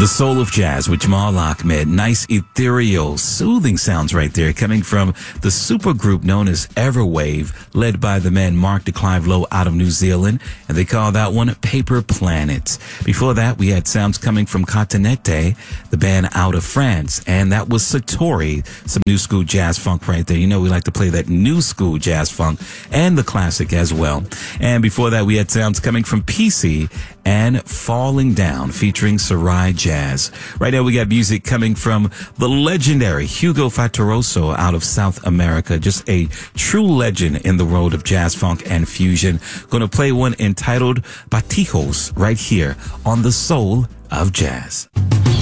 The Soul of Jazz with Jamal Ahmed. Nice, ethereal, soothing sounds right there coming from the supergroup known as Everwave, led by the man Mark de Clive Lowe out of New Zealand, and they call that one Paper Planets. Before that, we had sounds coming from Catanete, the band out of France, and that was Satori, some new school jazz funk right there. You know we like to play that new school jazz funk and the classic as well. And before that, we had sounds coming from PC and Falling Down featuring Sarai Jazz. Right now we got music coming from the legendary Hugo Fatoroso out of South America. Just a true legend in the world of jazz, funk, and fusion. Gonna play one entitled Batijos right here on The Soul of Jazz.